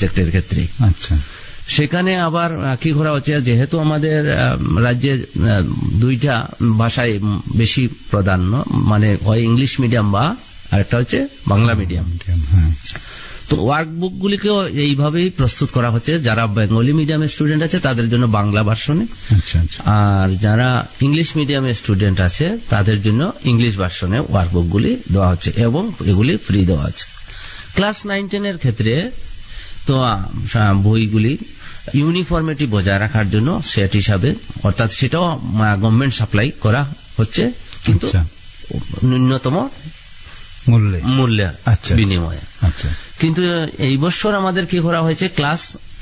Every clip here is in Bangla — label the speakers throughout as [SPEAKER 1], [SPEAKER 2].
[SPEAKER 1] সাবজেক্টের ক্ষেত্রে।
[SPEAKER 2] আচ্ছা,
[SPEAKER 1] সেখানে আবার কি করা হচ্ছে, যেহেতু আমাদের রাজ্যে দুইটা ভাষায় বেশি প্রাধান্য, মানে হয় ইংলিশ মিডিয়াম বা আরেকটা হচ্ছে বাংলা মিডিয়াম। তো ওয়ার্কবুক গুলিকেও এইভাবেই প্রস্তুত করা হচ্ছে। যারা বেঙ্গলি মিডিয়ামের স্টুডেন্ট আছে তাদের জন্য বাংলা ভার্সনে, আর যারা ইংলিশ মিডিয়ামের স্টুডেন্ট আছে তাদের জন্য ইংলিশ ভার্সনে ওয়ার্কবুক গুলি দেওয়া হচ্ছে এবং এগুলি ফ্রি দেওয়া হচ্ছে। ক্লাস 9-10 ক্ষেত্রে তো বইগুলি ইউনিফর্মিটি বজায় রাখার জন্য সেট হিসাবে, অর্থাৎ সেটাও গভর্নমেন্ট সাপ্লাই করা হচ্ছে, কিন্তু ন্যূনতম মূল্যে বিনিময়ে। কিন্তু এই বছর আমাদের কি করা হয়েছে, ক্লাস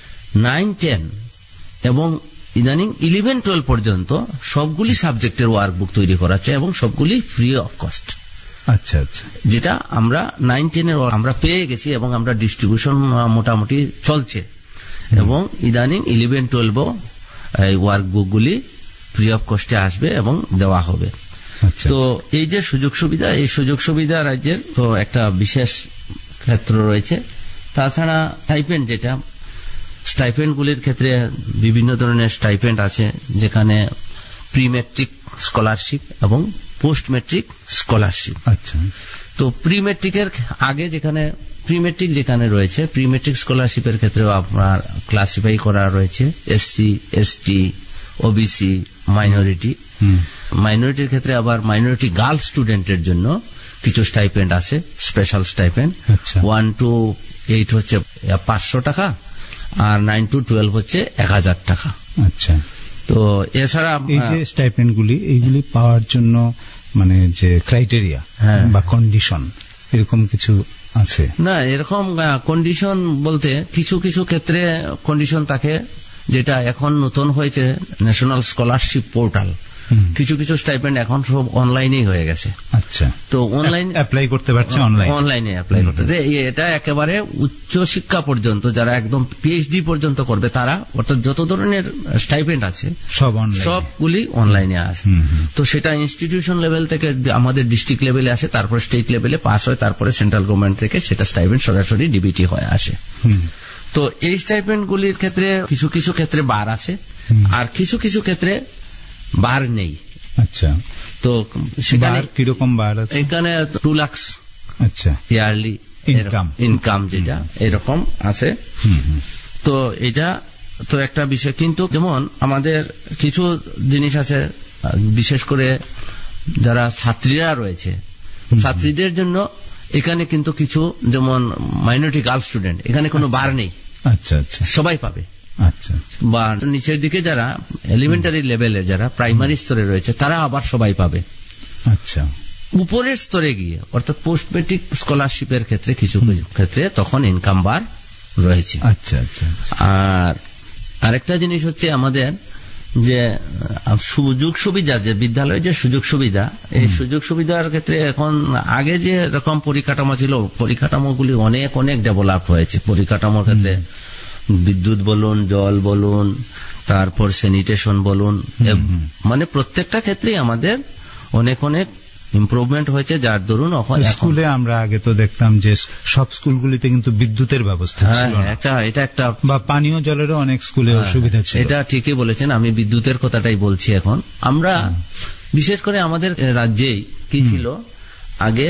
[SPEAKER 1] 9-10 এবং ইদানিং 11-12 পর্যন্ত সবগুলি সাবজেক্টের ওয়ার্কবুক তৈরি করা হচ্ছে এবং সবগুলি ফ্রি অফ কস্ট।
[SPEAKER 2] আচ্ছা আচ্ছা,
[SPEAKER 1] যেটা আমরা 9-10 আমরা পেয়ে গেছি এবং আমরা ডিস্ট্রিবিউশন মোটামুটি চলছে, এবং ইদানিং 11-12 এই ওয়ার্কবুকগুলি ফ্রি অফ কস্টে আসবে এবং দেওয়া হবে। তো এই যে সুযোগ সুবিধা, এই সুযোগ সুবিধা রাজ্যের তো একটা বিশেষ ক্ষেত্র রয়েছে। তাছাড়া স্টাইপেন্ড, যেটা স্টাইপেন্ড গুলির ক্ষেত্রে বিভিন্ন ধরনের স্টাইপেন্ড আছে, যেখানে প্রি মেট্রিক স্কলারশিপ এবং পোস্ট মেট্রিক স্কলারশিপ।
[SPEAKER 2] আচ্ছা,
[SPEAKER 1] তো প্রি মেট্রিকের আগে যেখানে প্রি মেট্রিক যেখানে রয়েছে, প্রি মেট্রিক স্কলারশিপের ক্ষেত্রেও আপনার ক্লাসিফাই করা রয়েছে এসসি, এসটি, ওবিসি, মাইনরিটি। মাইনরিটির ক্ষেত্রে আবার মাইনরিটি গার্ল স্টুডেন্টের জন্য কিছু স্টাইপেন্ড আছে, স্পেশাল স্টাইপেন্ড। 1 to 8 হচ্ছে 500 টাকা, আর 9 to 12 হচ্ছে 1000 টাকা।
[SPEAKER 2] আচ্ছা,
[SPEAKER 1] তো এছাড়া
[SPEAKER 2] এই যে স্টাইপেন্ড গুলি, এইগুলি পাওয়ার জন্য মানে যে ক্রাইটেরিয়া বা কন্ডিশন এরকম কিছু আছে?
[SPEAKER 1] না, এরকম কন্ডিশন বলতে কিছু কিছু ক্ষেত্রে কন্ডিশন থাকে, যেটা এখন নতুন হয়েছে ন্যাশনাল স্কলারশিপ পোর্টাল। কিছু কিছু স্টাইপেন্ড এখন সব অনলাইনেই হয়ে গেছে।
[SPEAKER 2] আচ্ছা,
[SPEAKER 1] তো অনলাইন
[SPEAKER 2] অ্যাপ্লাই করতে পারছে,
[SPEAKER 1] অনলাইনে অ্যাপ্লাই করতে। এটা একেবারে উচ্চ শিক্ষা পর্যন্ত, যারা একদম পিএইচডি পর্যন্ত করবে তারা, অর্থাৎ যত ধরনের স্টাইপেন্ড আছে সবগুলি অনলাইনে আছে। তো সেটা ইনস্টিটিউশন লেভেল থেকে আমাদের ডিস্ট্রিক্ট লেভেলে আসে, তারপরে স্টেট লেভেলে পাস হয়, তারপরে সেন্ট্রাল গভর্নমেন্ট থেকে সেটা স্টাইপেন্ড সরাসরি ডিবিটি হয়ে আসে। তো এই স্টাইপেন্ড গুলির ক্ষেত্রে কিছু কিছু ক্ষেত্রে বার আছে, আর কিছু কিছু ক্ষেত্রে বার নেই।
[SPEAKER 2] আচ্ছা, তো সেখানে কিরকম বার আছে?
[SPEAKER 1] এখানে 2 লাখ
[SPEAKER 2] আচ্ছা
[SPEAKER 1] ইয়ারলি ইনকাম যেটা এরকম আছে। তো এটা তো একটা বিষয়, কিন্তু যেমন আমাদের কিছু জিনিস আছে, বিশেষ করে যারা ছাত্রীরা রয়েছে, ছাত্রীদের জন্য এখানে কিন্তু কিছু, যেমন মাইনরিটি গার্ল স্টুডেন্ট, এখানে কোনো বার নেই।
[SPEAKER 2] আচ্ছা আচ্ছা,
[SPEAKER 1] সবাই পাবে।
[SPEAKER 2] আচ্ছা,
[SPEAKER 1] বা নিচের দিকে যারা এলিমেন্টারি লেভেলের, যারা প্রাইমারি স্তরে রয়েছে, তারা আবার সবাই পাবে।
[SPEAKER 2] আচ্ছা,
[SPEAKER 1] উপরের স্তরে গিয়ে, অর্থাৎ পোস্ট মেট্রিক স্কলারশিপের ক্ষেত্রে কিছু ক্ষেত্রে তখন ইনকাম বার রয়েছে।
[SPEAKER 2] আচ্ছা আচ্ছা,
[SPEAKER 1] আর আরেকটা জিনিস হচ্ছে আমাদের যে সুযোগ সুবিধা, যে বিদ্যালয়ের যে সুযোগ সুবিধা, এই সুযোগ সুবিধার ক্ষেত্রে এখন আগে যে রকম পরিকাঠামো ছিল, পরিকাঠামোগুলি অনেক অনেক ডেভেলপ হয়েছে। পরিকাঠামোর ক্ষেত্রে বিদ্যুৎ বলুন, জল বলুন, তারপর স্যানিটেশন বলুন, মানে প্রত্যেকটা ক্ষেত্রেই আমাদের অনেক অনেক ইমপ্রুভমেন্ট হয়েছে, যার দরুন
[SPEAKER 2] স্কুলে আমরা আগে তো দেখতাম যে সব স্কুলগুলিতে কিন্তু বিদ্যুতের ব্যবস্থা ছিল না,
[SPEAKER 1] এটা একটা,
[SPEAKER 2] বা পানীয় জলেরও অনেক স্কুলে অসুবিধা ছিল।
[SPEAKER 1] এটা ঠিকই বলেছেন, আমি বিদ্যুতের কথাটাই বলছি। এখন আমরা বিশেষ করে আমাদের রাজ্যেই কি ছিল, আগে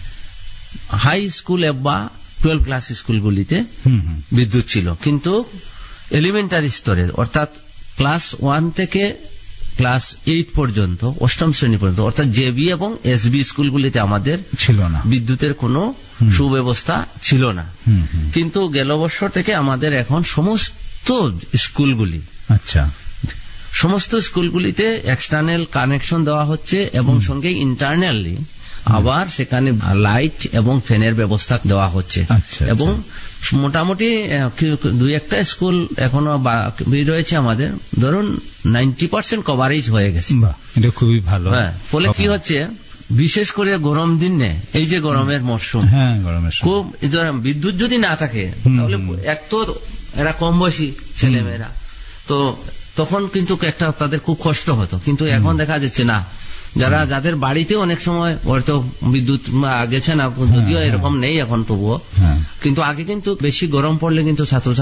[SPEAKER 1] হাই স্কুল বা 12 ক্লাস স্কুলগুলিতে বিদ্যুৎ ছিল, কিন্তু এলিমেন্টারি স্তরে, অর্থাৎ ক্লাস 1 থেকে ক্লাস 8 পর্যন্ত, 8ম শ্রেণী পর্যন্ত, অর্থাৎ জেবি এবং এসবি স্কুলগুলিতে আমাদের
[SPEAKER 2] ছিল না,
[SPEAKER 1] বিদ্যুতের কোনো সুব্যবস্থা ছিল না। কিন্তু গেল বছর থেকে আমাদের এখন সমস্ত স্কুলগুলি,
[SPEAKER 2] আচ্ছা,
[SPEAKER 1] সমস্ত স্কুলগুলিতে এক্সটার্নাল কানেকশন দেওয়া হচ্ছে এবং সঙ্গে ইন্টারনালি আবার সেখানে লাইট এবং ফ্যানের ব্যবস্থা দেওয়া হচ্ছে। এবং মোটামুটি 2-1টা স্কুল এখনো রয়েছে আমাদের, ধরুন 90% কভারেজ হয়ে গেছে।
[SPEAKER 2] এটা খুবই ভালো।
[SPEAKER 1] ফলে কি হচ্ছে, বিশেষ করে গরম দিনে, এই যে গরমের মরশুম, খুব বিদ্যুৎ যদি না থাকে তাহলে এক তো এরা কম বয়সী ছেলেমেয়েরা, তো তখন কিন্তু একটা তাদের খুব কষ্ট হতো। কিন্তু এখন দেখা যাচ্ছে না, যাদের বাড়িতে অনেক সময় হয়তো বিদ্যুৎ গেছে না, যদিও এরকম নেই এখন তবুও, কিন্তু আগে কিন্তু বেশি গরম পড়লে কিন্তু ছাত্র